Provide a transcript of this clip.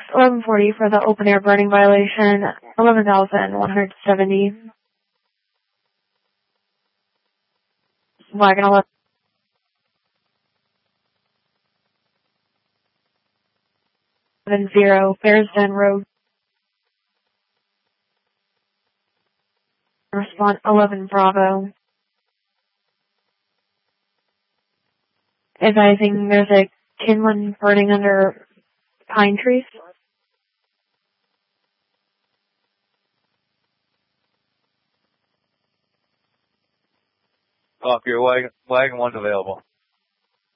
1140 for the open air burning violation, 11,170. Wagon 11-0, Bears Den Road. Response 11 Bravo. Advising there's a kindling burning under pine trees. Copy, your wagon 1's available.